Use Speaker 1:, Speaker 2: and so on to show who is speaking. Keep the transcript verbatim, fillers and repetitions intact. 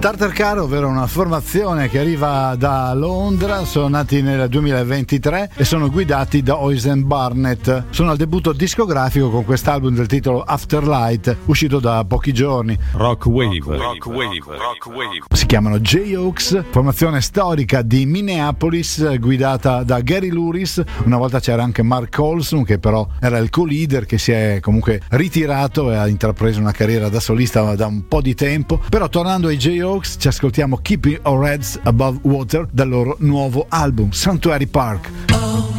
Speaker 1: Tartar Car, ovvero una formazione che arriva da Londra, sono nati nel duemilaventitré e sono guidati da Oisin Barnett. Sono al debutto discografico con quest'album del titolo Afterlight, uscito da pochi giorni.
Speaker 2: Rock Wave, Rock Wave, Rock Wave.
Speaker 1: Si chiamano J-Hawks, formazione storica di Minneapolis guidata da Gary Louris. Una volta c'era anche Mark Olson, che però era il co-leader, che si è comunque ritirato e ha intrapreso una carriera da solista da un po' di tempo. Però tornando ai J-Hawks, ci ascoltiamo Keeping Our Heads Above Water dal loro nuovo album Sanctuary Park.